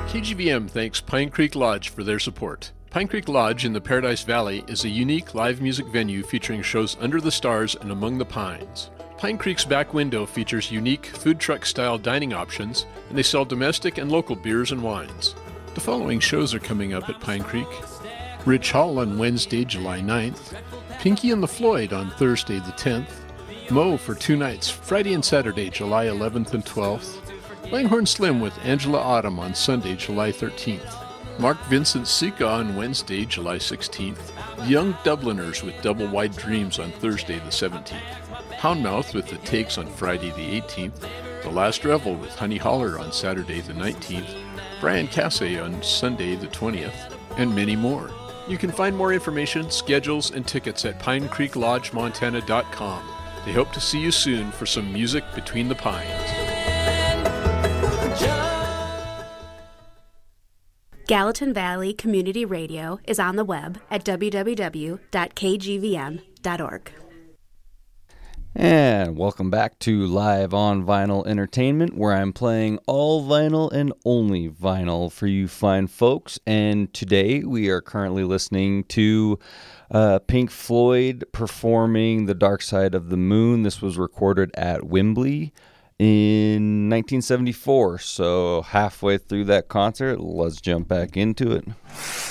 KGVM thanks Pine Creek Lodge for their support. Pine Creek Lodge in the Paradise Valley is a unique live music venue featuring shows under the stars and among the pines. Pine Creek's back window features unique food truck-style dining options, and they sell domestic and local beers and wines. The following shows are coming up at Pine Creek. Rich Hall on Wednesday, July 9th. Pinky and the Floyd on Thursday the 10th. Mo for 2 nights, Friday and Saturday, July 11th and 12th. Langhorne Slim with Angela Autumn on Sunday, July 13th. Mark Vincent Sika on Wednesday, July 16th. The Young Dubliners with Double Wide Dreams on Thursday the 17th. Houndmouth with The Takes on Friday the 18th. The Last Revel with Honey Holler on Saturday the 19th. Brian Cassay on Sunday the 20th. And many more. You can find more information, schedules, and tickets at pinecreeklodgemontana.com. They hope to see you soon for some music between the pines. Gallatin Valley Community Radio is on the web at www.kgvm.org. And welcome back to Live on Vinyl Entertainment, where I'm playing all vinyl and only vinyl for you fine folks. And today we are currently listening to Pink Floyd performing The Dark Side of the Moon. This was recorded at Wembley in 1974. So halfway through that concert, let's jump back into it.